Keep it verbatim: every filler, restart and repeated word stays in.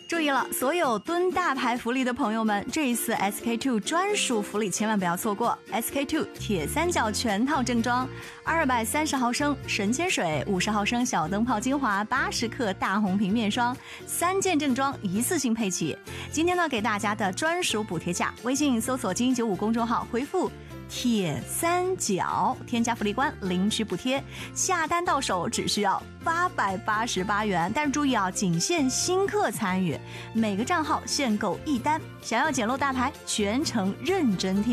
注意了，所有蹲大牌福利的朋友们，这一次 S K two 专属福利千万不要错过。S K two 铁三角全套正装，二百三十毫升神仙水，五十毫升小灯泡精华，八十克大红瓶面霜，三件正装一次性配齐。今天呢，给大家的专属补贴价，微信搜索金九五公众号回复铁三角，添加福利官领取补贴，下单到手只需要八百八十八元。但是注意啊，仅限新客参与，每个账号限购一单。想要捡漏大牌，全程认真听。